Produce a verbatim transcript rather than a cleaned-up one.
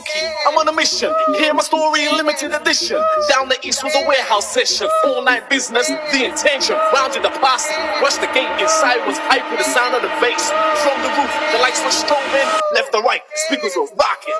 funky. I'm on a mission. Hear my story in limited edition. Down the east was a warehouse session. All night business, the intention. Rounded the posse. Rushed the gate. Inside was hype with the sound of the bass. From the roof, the lights were strobing. Left and right, speakers were rocking.